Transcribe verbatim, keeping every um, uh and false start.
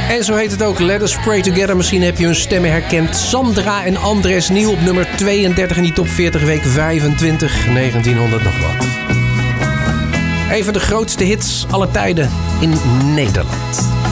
En zo heet het ook, Let Us Pray Together. Misschien heb je hun stemmen herkend. Sandra en Andres nieuw op nummer tweeëndertig in die top veertig week vijfentwintig, negentienhonderd nog wat. Een van de grootste hits aller tijden in Nederland.